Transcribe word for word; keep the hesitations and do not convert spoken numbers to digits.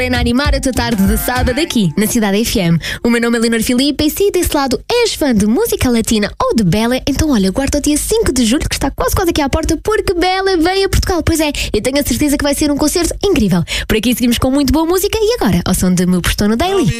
Na animar a tua tarde de sábado aqui na Cidade F M. O meu nome é Leonor Filipe e se desse lado és fã de música latina ou de Bela, então olha, guarda o dia cinco de julho que está quase quase aqui à porta porque Bela vem a Portugal. Pois é, eu tenho a certeza que vai ser um concerto incrível. Por aqui seguimos com muito boa música e agora ao som de Meu Postou no Daily.